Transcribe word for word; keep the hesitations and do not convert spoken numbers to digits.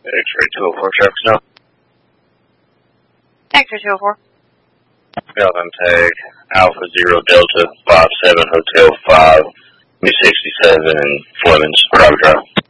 X-ray two oh four, traffic stop. X-ray two oh four. Galvin tag Alpha Zero Delta five seven Hotel five, Me sixty-seven and Fleming's Private Drive.